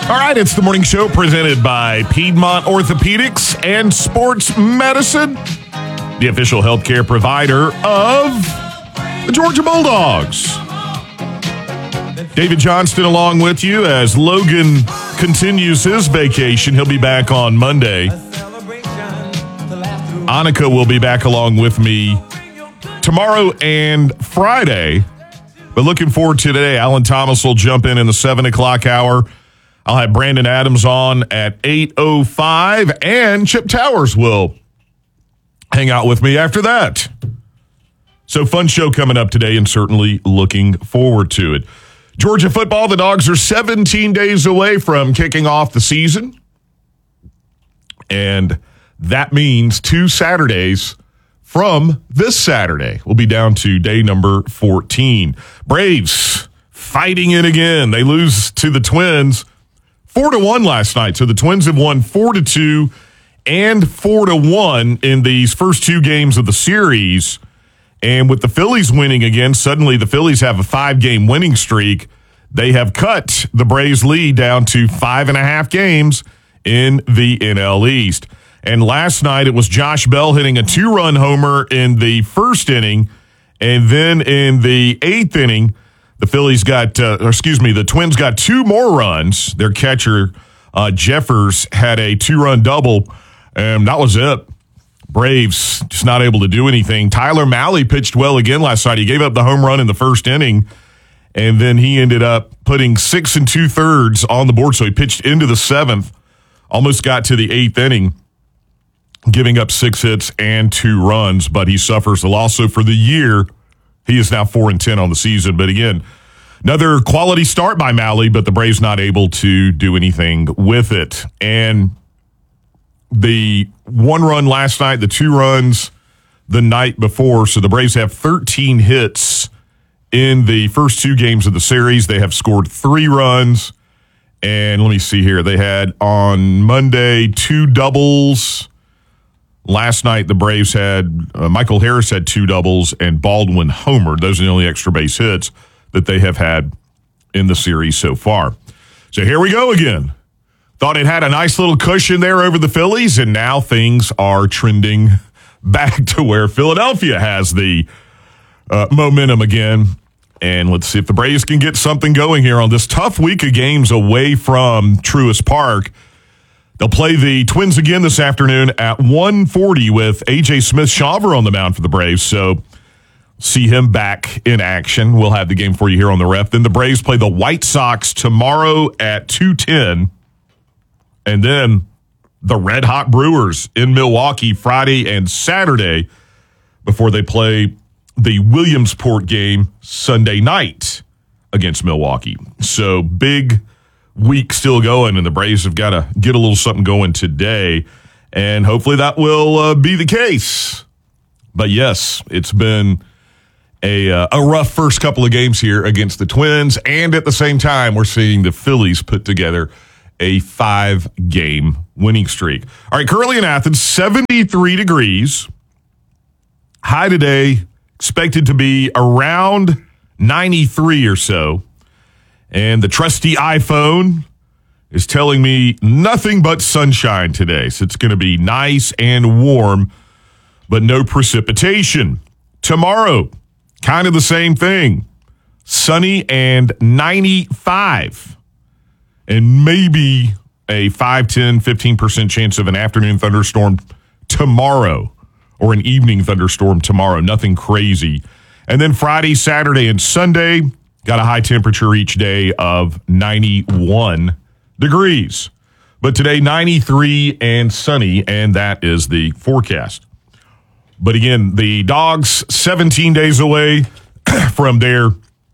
All right, it's the morning show presented by Piedmont Orthopedics and Sports Medicine, the official healthcare provider of the Georgia Bulldogs. David Johnston along with you as Logan continues his vacation. He'll be back on Monday. Annika will be back along with me tomorrow and Friday. But looking forward to today. Alan Thomas will jump in the 7 o'clock hour. I'll have Brandon Adams on at 8:05, and Chip Towers will hang out with me after that. So fun show coming up today, and certainly looking forward to it. Georgia football, the Dogs are 17 days away from kicking off the season. And that means 2 Saturdays from this Saturday. We'll be down to day number 14. Braves fighting it again. They lose to the Twins 4-1 last night. So the Twins have won 4-2 and 4-1 in these first 2 games of the series. And with the Phillies winning again, suddenly the Phillies have a 5-game winning streak. They have cut the Braves' lead down to 5.5 games in the NL East. And last night it was Josh Bell hitting a 2-run homer in the first inning. And then in the 8th inning, the Twins got 2 more runs. Their catcher, Jeffers, had a 2-run double, and that was it. Braves just not able to do anything. Tyler Mahle pitched well again last night. He gave up the home run in the first inning, and then he ended up putting 6 2/3 on the board, so he pitched into the 7th, almost got to the 8th inning, giving up 6 hits and 2 runs, but he suffers the loss. So for the year, he is now 4-10 on the season. But again, another quality start by Mahle, but the Braves not able to do anything with it. And the 1 run last night, the 2 runs the night before. So the Braves have 13 hits in the first 2 games of the series. They have scored 3 runs. And let me see here. They had on Monday 2 doubles. Last night, the Braves had Michael Harris had 2 doubles and Baldwin homered. Those are the only extra base hits that they have had in the series so far. So here we go again. Thought it had a nice little cushion there over the Phillies, and now things are trending back to where Philadelphia has the momentum again. And let's see if the Braves can get something going here on this tough week of games away from Truist Park. They'll play the Twins again this afternoon at 1:40 with A.J. Smith-Shawver on the mound for the Braves. So see him back in action. We'll have the game for you here on the Ref. Then the Braves play the White Sox tomorrow at 2:10. And then the Red Hot Brewers in Milwaukee Friday and Saturday before they play the Williamsport game Sunday night against Milwaukee. So big week still going, and the Braves have got to get a little something going today, and hopefully that will be the case. But yes, it's been a rough first couple of games here against the Twins, and at the same time, we're seeing the Phillies put together a 5-game winning streak. All right, currently in Athens, 73 degrees. High today, expected to be around 93 or so. And the trusty iPhone is telling me nothing but sunshine today. So it's going to be nice and warm, but no precipitation. Tomorrow, kind of the same thing. Sunny and 95. And maybe a 5, 10, 15% chance of an afternoon thunderstorm tomorrow, or an evening thunderstorm tomorrow. Nothing crazy. And then Friday, Saturday, and Sunday, got a high temperature each day of 91 degrees. But today, 93 and sunny, and that is the forecast. But again, the Dogs 17 days away from their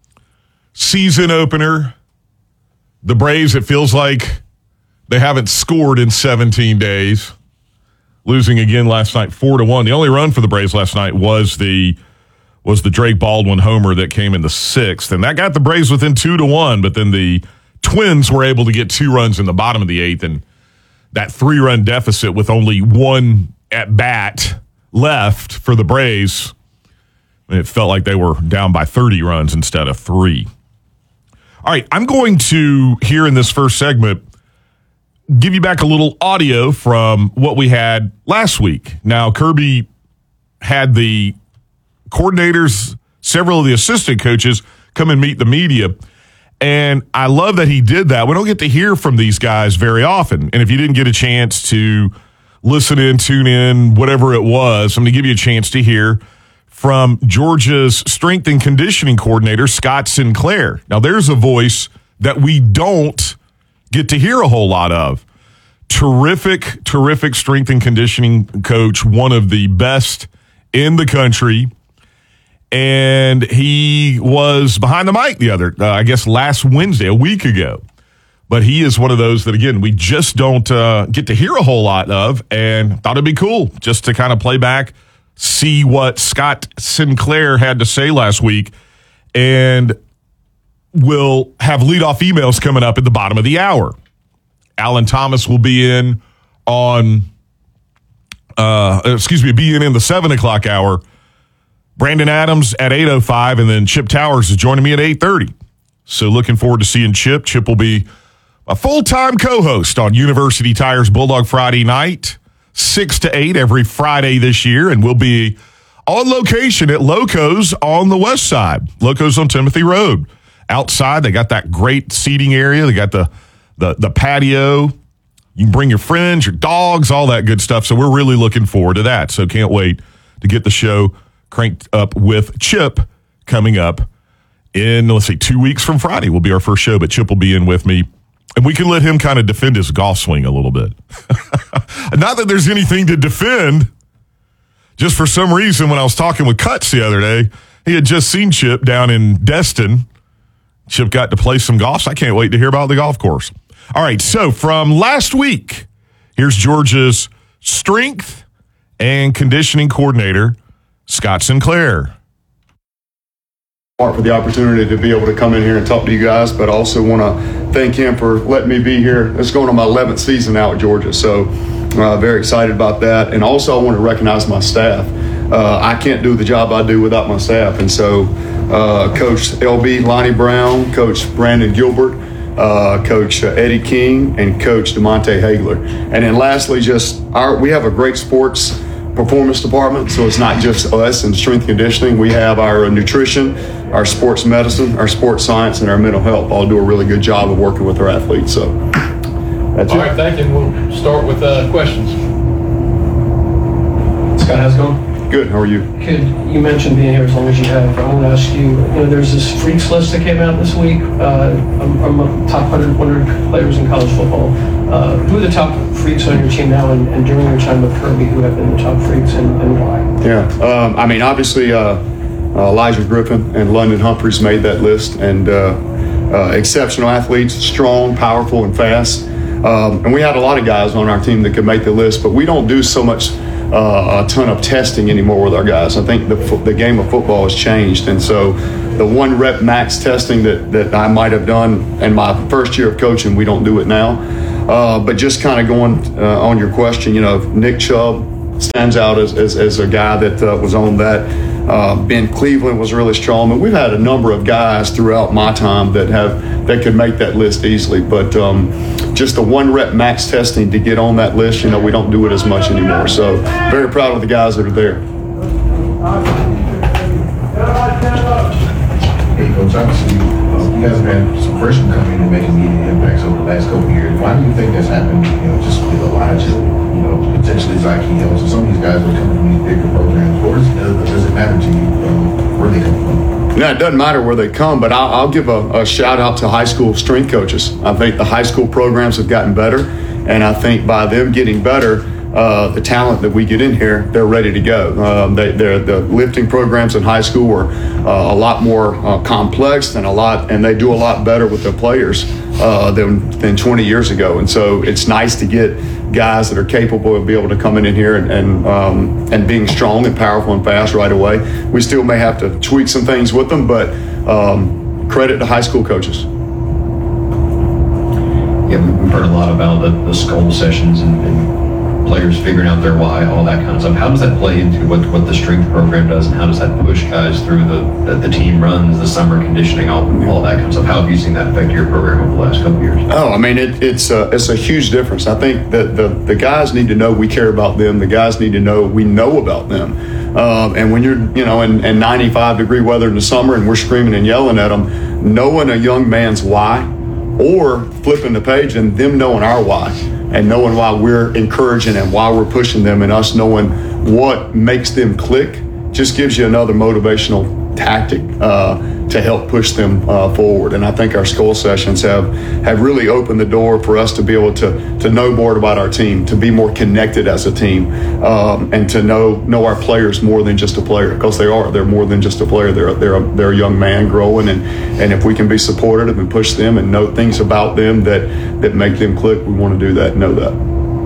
season opener. The Braves, it feels like they haven't scored in 17 days. Losing again last night 4-1. The only run for the Braves last night was the Drake Baldwin homer that came in the 6th, and that got the Braves within 2-1, but then the Twins were able to get 2 runs in the bottom of the 8th, and that 3-run deficit with only 1 at-bat left for the Braves, it felt like they were down by 30 runs instead of 3. All right, I'm going to, here in this first segment, give you back a little audio from what we had last week. Now, Kirby had the coordinators, several of the assistant coaches come and meet the media. And I love that he did that. We don't get to hear from these guys very often. And if you didn't get a chance to listen in, tune in, whatever it was, I'm going to give you a chance to hear from Georgia's strength and conditioning coordinator, Scott Sinclair. Now, there's a voice that we don't get to hear a whole lot of. Terrific strength and conditioning coach, one of the best in the country. And he was behind the mic last Wednesday, a week ago. But he is one of those that, again, we just don't get to hear a whole lot of, and thought it'd be cool just to kind of play back, see what Scott Sinclair had to say last week. And we'll have leadoff emails coming up at the bottom of the hour. Alan Thomas will be in in the 7 o'clock hour. Brandon Adams at 8:05, and then Chip Towers is joining me at 8:30. So looking forward to seeing Chip. Chip will be a full-time co-host on University Tires Bulldog Friday night, 6 to 8 every Friday this year, and we'll be on location at Locos on the west side. Locos on Timothy Road. Outside, they got that great seating area. They got the patio. You can bring your friends, your dogs, all that good stuff. So we're really looking forward to that. So can't wait to get the show cranked up with Chip coming up in, 2 weeks from Friday will be our first show, but Chip will be in with me. And we can let him kind of defend his golf swing a little bit. Not that there's anything to defend. Just for some reason, when I was talking with Cuts the other day, he had just seen Chip down in Destin. Chip got to play some golf, so I can't wait to hear about the golf course. All right, so from last week, here's Georgia's strength and conditioning coordinator, Scott Sinclair. For the opportunity to be able to come in here and talk to you guys, but I also want to thank him for letting me be here. It's going on my 11th season now at Georgia, so very excited about that. And also I want to recognize my staff. I can't do the job I do without my staff, and so Coach LB Lonnie Brown, Coach Brandon Gilbert, Coach Eddie King, and Coach DeMonte Hagler. And then lastly, we have a great sports performance department, so it's not just us and strength conditioning. We have our nutrition, our sports medicine, our sports science, and our mental health all do a really good job of working with our athletes. So that's all right, thank you. We'll start with questions. Scott, how's it going? Good. How are you? Good. You mentioned being here as long as you have. I want to ask you, there's this freaks list that came out this week. I'm top 100 players in college football. Who are the top freaks on your team now, and during your time with Kirby, who have been the top freaks and why? Yeah. Obviously, Elijah Griffin and London Humphreys made that list, and exceptional athletes, strong, powerful, and fast. And we had a lot of guys on our team that could make the list, but we don't do so much a ton of testing anymore with our guys. I think the game of football has changed, and so the 1 rep max testing that I might have done in my first year of coaching, we don't do it now. But just kind of going on your question, Nick Chubb stands out as a guy that was on that. Ben Cleveland was really strong, and we've had a number of guys throughout my time that could make that list easily. But just the 1 rep max testing to get on that list, we don't do it as much anymore. So very proud of the guys that are there. Hey, Coach, obviously you guys have had some freshmen coming in and making immediate impacts over the last couple of years. Why do you think that's happened? Just with Elijah, potentially Zyke Hill, so some of these guys are coming from these bigger programs. Or does it matter to you where they come from? Yeah, it doesn't matter where they come, but I'll give a shout out to high school strength coaches. I think the high school programs have gotten better, and I think by them getting better, the talent that we get in here, they're ready to go. The lifting programs in high school are a lot more complex and they do a lot better with their players than 20 years ago. And so it's nice to get guys that are capable of being able to come in here and being strong and powerful and fast right away. We still may have to tweak some things with them, but credit to high school coaches. Yeah, we've heard a lot about the skull sessions and players figuring out their why, all that kind of stuff. How does that play into what the strength program does, and how does that push guys through the team runs, the summer conditioning, all that kind of stuff? How have you seen that affect your program over the last couple of years? Oh, I mean, it's a huge difference. I think that the guys need to know we care about them. The guys need to know we know about them. And when you're, in 95-degree weather in the summer and we're screaming and yelling at them, knowing a young man's why, or flipping the page and them knowing our why and knowing why we're encouraging and why we're pushing them and us knowing what makes them click just gives you another motivational tactic to help push them forward. And I think our school sessions have really opened the door for us to be able to know more about our team, to be more connected as a team, and to know our players more than just a player, because they're more than just a player. They're a young man growing, and if we can be supportive and push them and know things about them that make them click, we want to do that and know that.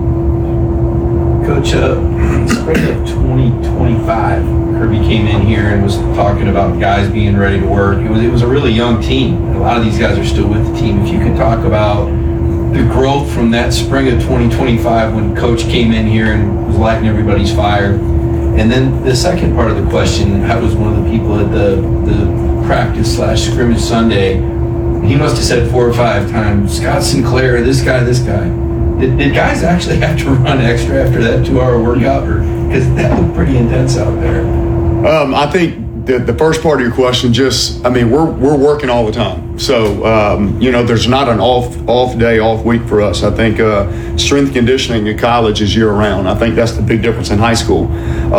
Coach, spring of 2025, Kirby came in here and was talking about guys being ready to work. It was a really young team. A lot of these guys are still with the team. If you could talk about the growth from that spring of 2025 when Coach came in here and was lighting everybody's fire. And then the second part of the question, I was one of the people at the practice/scrimmage Sunday. He must have said 4 or 5 times, Scott Sinclair, this guy. Did guys actually have to run extra after that 2-hour workout? Because that looked pretty intense out there. I think the first part of your question, we're working all the time. So, there's not an off day, off week for us. I think strength conditioning in college is year round. I think that's the big difference in high school.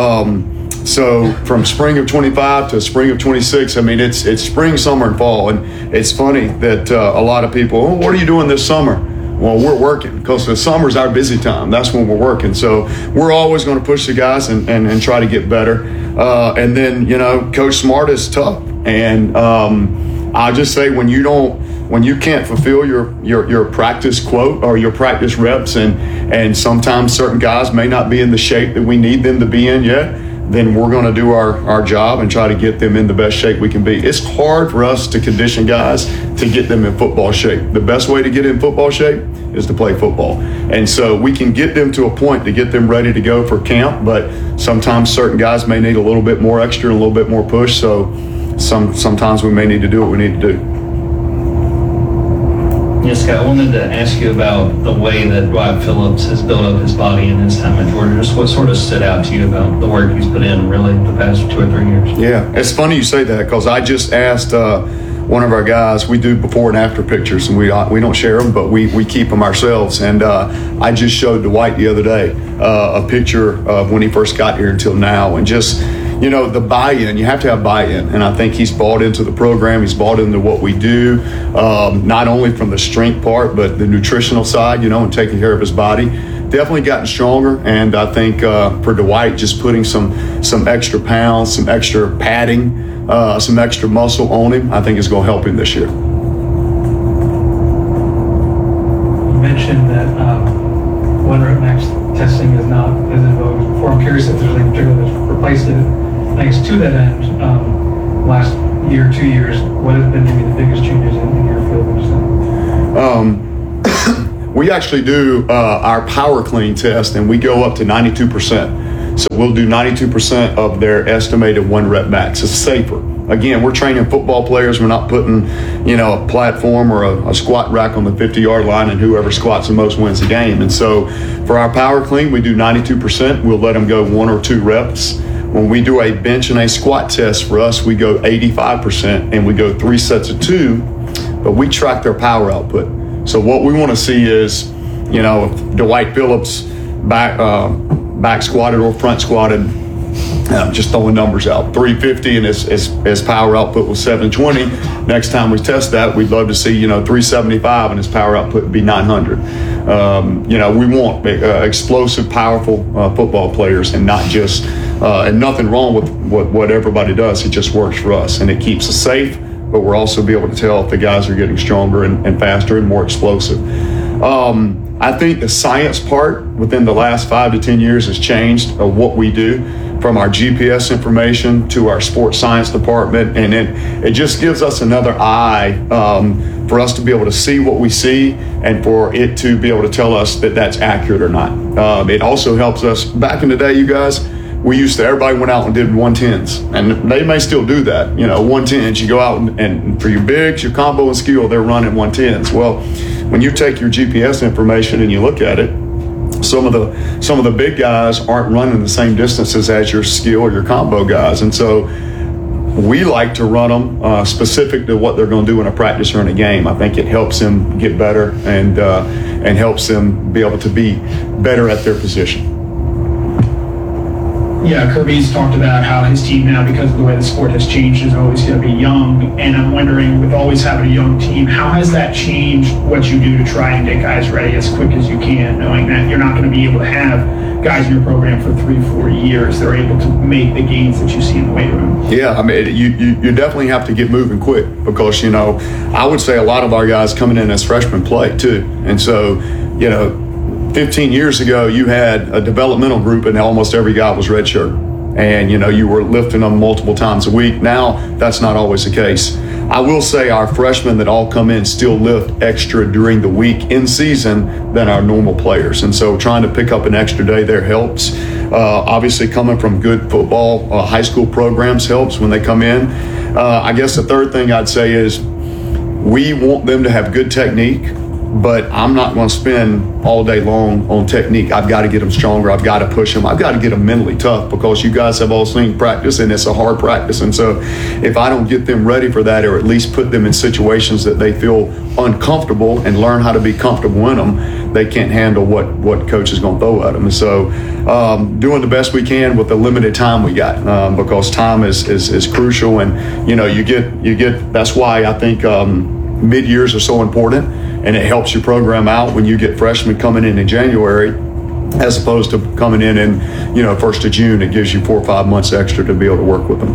So from spring of 25 to spring of 26, it's spring, summer, and fall. And it's funny that a lot of people, what are you doing this summer? Well, we're working because the summer's our busy time. That's when we're working. So we're always going to push the guys and try to get better. And then, Coach Smart is tough. And I'll just say when you can't fulfill your practice quote or your practice reps, and sometimes certain guys may not be in the shape that we need them to be in yet, then we're going to do our job and try to get them in the best shape we can be. It's hard for us to condition guys to get them in football shape. The best way to get in football shape is to play football. And so we can get them to a point to get them ready to go for camp, but sometimes certain guys may need a little bit more extra, a little bit more push. So sometimes we may need to do what we need to do. Yes, Scott, I wanted to ask you about the way that Dwight Phillips has built up his body in his time at Georgia. Just what sort of stood out to you about the work he's put in really the past 2 or 3 years? Yeah, it's funny you say that because I just asked one of our guys, we do before and after pictures, and we don't share them, but we keep them ourselves. And I just showed Dwight the other day a picture of when he first got here until now, and just the buy-in. You have to have buy-in, and I think he's bought into the program. He's bought into what we do, not only from the strength part, but the nutritional side, and taking care of his body. Definitely gotten stronger, and I think for Dwight, just putting some extra pounds, some extra padding, some extra muscle on him, I think is going to help him this year. You mentioned that one rep max testing is not as in vogue as before. I'm curious if there's anything particular that's replaced it. Thanks to that end, last year, 2 years, what have been maybe the biggest changes in your field? We actually do our power clean test, and we go up to 92%. So we'll do 92% of their estimated 1 rep max. It's safer. Again, we're training football players. We're not putting, a platform or a squat rack on the 50-yard line, and whoever squats the most wins the game. And so for our power clean, we do 92%. We'll let them go 1 or 2 reps. When we do a bench and a squat test for us, we go 85%, and we go 3 sets of 2, but we track their power output. So what we want to see is, if Dwight Phillips back squatted or front squatted, just throwing numbers out, 350, and his power output was 720. Next time we test that, we'd love to see 375, and his power output would be 900. We want explosive, powerful football players, and not just and nothing wrong with what everybody does. It just works for us, and it keeps us safe. But we're also be able to tell if the guys are getting stronger and faster and more explosive. I think the science part within the last 5 to 10 years has changed of what we do, from our GPS information to our sports science department. And it just gives us another eye for us to be able to see what we see and for it to be able to tell us that that's accurate or not. It also helps us. Back in the day, you guys, everybody went out and did 110s, and they may still do that. 110s, you go out and for your bigs, your combo and skill, they're running 110s. Well, when you take your GPS information and you look at it, some of the big guys aren't running the same distances as your skill or your combo guys, and so we like to run them specific to what they're going to do in a practice or in a game. I think it helps them get better and helps them be able to be better at their position. Yeah, Kirby's talked about how his team now, because of the way the sport has changed, is always going to be young. And I'm wondering, with always having a young team, how has that changed what you do to try and get guys ready as quick as you can, knowing that you're not going to be able to have guys in your program for 3-4 years? They're able to make the gains that you see in the weight room. Yeah, I mean, you definitely have to get moving quick because, I would say a lot of our guys coming in as freshmen play too. And so, 15 years ago, you had a developmental group and almost every guy was redshirt. And, you were lifting them multiple times a week. Now, that's not always the case. I will say our freshmen that all come in still lift extra during the week in season than our normal players. And so trying to pick up an extra day there helps. Obviously, coming from good football, high school programs helps when they come in. I guess the third thing I'd say is we want them to have good technique, but I'm not going to spend all day long on technique. I've got to get them stronger. I've got to push them. I've got to get them mentally tough because you guys have all seen practice, and it's a hard practice. And so if I don't get them ready for that, or at least put them in situations that they feel uncomfortable and learn how to be comfortable in them, they can't handle what coach is going to throw at them. And so doing the best we can with the limited time we got, because time is crucial. And, you get that's why I think mid-years are so important. And it helps your program out when you get freshmen coming in January, as opposed to coming in 1st of June. It gives you 4 or 5 months extra to be able to work with them.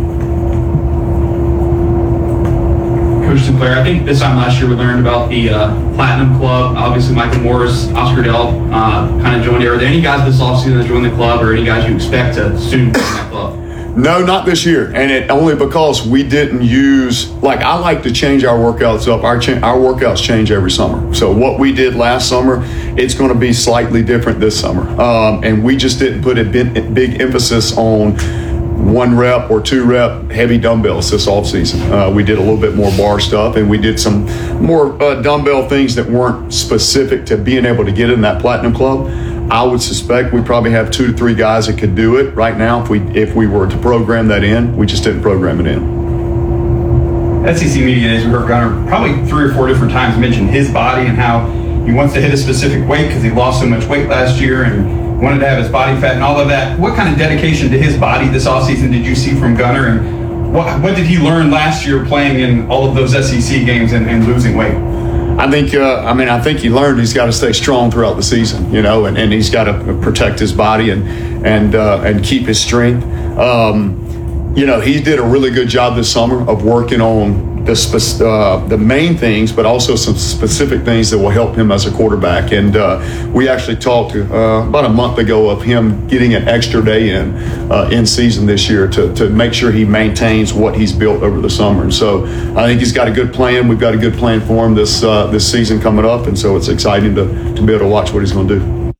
Coach Sinclair, I think this time last year we learned about the Platinum Club. Obviously, Michael Morris, Oscar Dell kind of joined there. Are there any guys this offseason that joined the club, or any guys you expect to soon join that club? No, not this year, and it only because we didn't use. I like to change our workouts up. Our workouts change every summer. So what we did last summer, it's going to be slightly different this summer, and we just didn't put a big emphasis on 1 rep or 2 rep heavy dumbbells this off season. We did a little bit more bar stuff, and we did some more dumbbell things that weren't specific to being able to get in that Platinum Club. I would suspect we probably have 2 to 3 guys that could do it right now if we were to program that in. We just didn't program it in. SEC Media Days, we heard Gunner probably 3 or 4 different times mention his body and how he wants to hit a specific weight because he lost so much weight last year and wanted to have his body fat and all of that. What kind of dedication to his body this offseason did you see from Gunner, and what did he learn last year playing in all of those SEC games and losing weight? I think he learned he's got to stay strong throughout the season, and he's got to protect his body and keep his strength. He did a really good job this summer of working on the main things, but also some specific things that will help him as a quarterback. And we actually talked about a month ago of him getting an extra day in season this year to make sure he maintains what he's built over the summer. And so I think he's got a good plan. We've got a good plan for him this season coming up, and so it's exciting to be able to watch what he's going to do.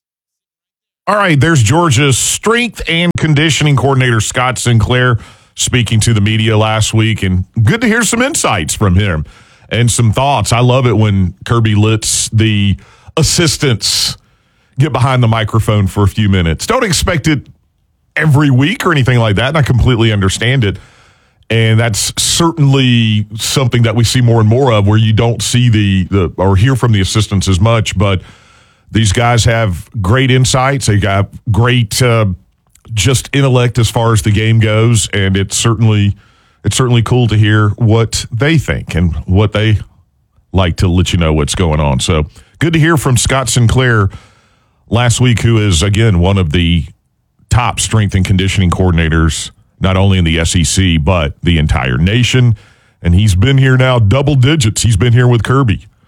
All right, there's Georgia's strength and conditioning coordinator, Scott Sinclair, speaking to the media last week, and good to hear some insights from him and some thoughts. I love it when Kirby lets the assistants get behind the microphone for a few minutes. Don't expect it every week or anything like that, and I completely understand it. And that's certainly something that we see more and more of, where you don't see the or hear from the assistants as much, but these guys have great insights. They got great just intellect as far as the game goes, and it's certainly cool to hear what they think and what they like to let you know what's going on. So good to hear from Scott Sinclair last week, who is, again, one of the top strength and conditioning coordinators, not only in the SEC, but the entire nation. And he's been here now double digits. He's been here with Kirby.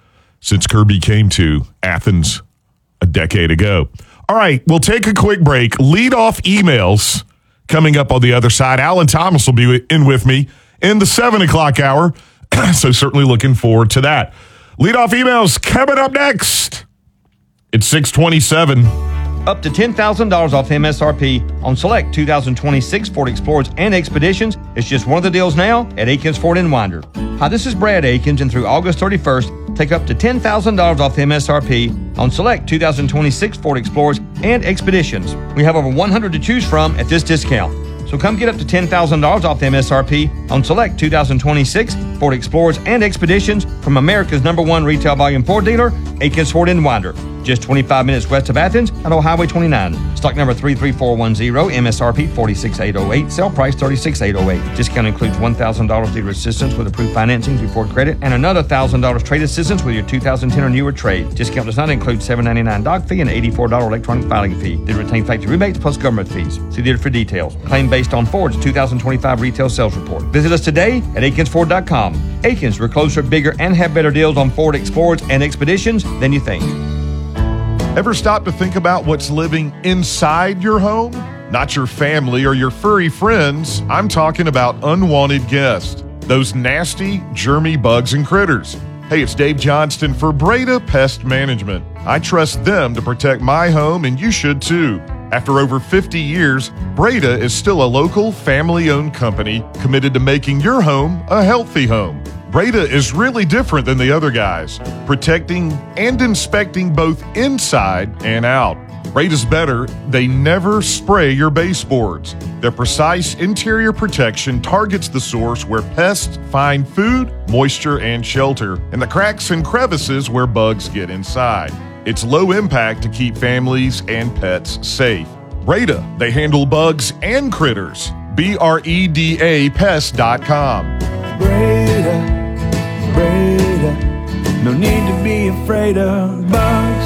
since Kirby came to Athens a decade ago. All right, we'll take a quick break. Lead off emails coming up on the other side. Alan Thomas will be in with me in the 7 o'clock hour, so certainly looking forward to that. Lead off emails coming up next. It's 6:27. Up to $10,000 off MSRP on select 2026 Ford Explorers and Expeditions. It's just one of the deals now at Akins Ford in Winder. Hi, this is Brad Akins, and through August 31st, take up to $10,000 off MSRP on select 2026 Ford Explorers and Expeditions. We have over 100 to choose from at this discount. So come get up to $10,000 off the MSRP on select 2026 Ford Explorers and Expeditions from America's #1 retail volume Ford dealer, Akins Ford in Winder. Just 25 minutes west of Athens on Old Highway 29. Stock number 33410, MSRP 46808, sale price 36808. Discount includes $1,000 dealer assistance with approved financing through Ford Credit and another $1,000 trade assistance with your 2010 or newer trade. Discount does not include $7.99 doc fee and $84 electronic filing fee. They retain factory rebates plus government fees. See dealer for details. Claim based on Ford's 2025 retail sales report. Visit us today at AkinsFord.com. Akins, we're closer, bigger, and have better deals on Ford Explorers and Expeditions than you think. Ever stop to think about what's living inside your home? Not your family or your furry friends. I'm talking about unwanted guests. Those nasty, germy bugs and critters. Hey, it's Dave Johnston for Breda Pest Management. I trust them to protect my home, and you should too. After over 50 years, Breda is still a local, family-owned company committed to making your home a healthy home. Breda is really different than the other guys, protecting and inspecting both inside and out. Breda's better. They never spray your baseboards. Their precise interior protection targets the source where pests find food, moisture, and shelter, and the cracks and crevices where bugs get inside. It's low impact to keep families and pets safe. Breda, they handle bugs and critters. BREDA Pest.com. Breda, no need to be afraid of bugs.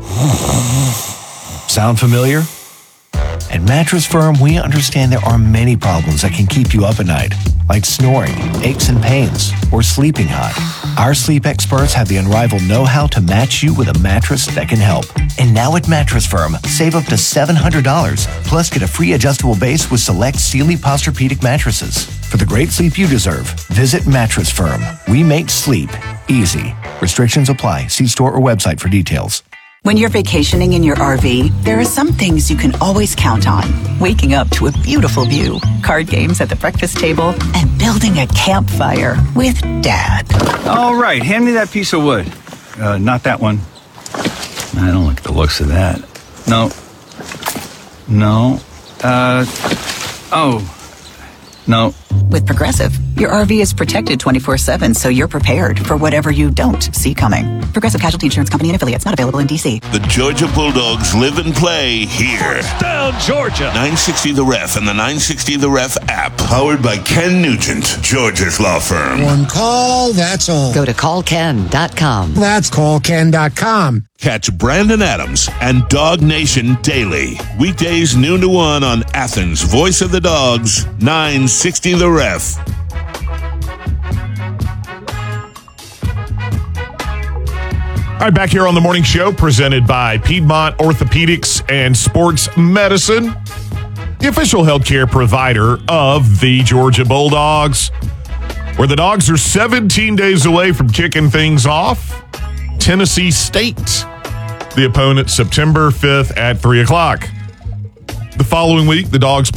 Sound familiar? At Mattress Firm, we understand there are many problems that can keep you up at night, like snoring, aches and pains, or sleeping hot. Our sleep experts have the unrivaled know-how to match you with a mattress that can help. And now at Mattress Firm, save up to $700, plus get a free adjustable base with select Sealy Posturepedic mattresses. For the great sleep you deserve, visit Mattress Firm. We make sleep easy. Restrictions apply. See store or website for details. When you're vacationing in your RV, there are some things you can always count on. Waking up to a beautiful view, card games at the breakfast table, and building a campfire with Dad. All right, hand me that piece of wood. Not that one. I don't like the looks of that. No. No. With Progressive, your RV is protected 24/7, so you're prepared for whatever you don't see coming. Progressive Casualty Insurance Company and affiliates, not available in D.C. The Georgia Bulldogs live and play here. Down, Georgia. 960 The Ref and the 960 The Ref app. Powered by Ken Nugent, Georgia's law firm. One call, that's all. Go to callken.com. That's callken.com. Catch Brandon Adams and Dog Nation daily. Weekdays noon to 1 on Athens' Voice of the Dogs, 960 The Ref. All right, back here on the morning show presented by Piedmont Orthopedics and Sports Medicine, the official healthcare provider of the Georgia Bulldogs, where the Dogs are 17 days away from kicking things off. Tennessee State, the opponent, September 5th at 3 o'clock. The following week, the Dogs